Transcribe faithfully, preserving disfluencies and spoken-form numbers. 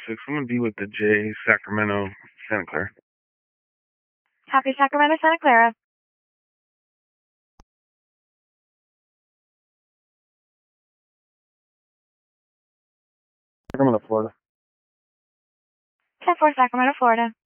six. I'm going to be with the J, Sacramento, Santa Clara. Copy, Sacramento, Santa Clara. Sacramento, Florida. ten four, Sacramento, Florida.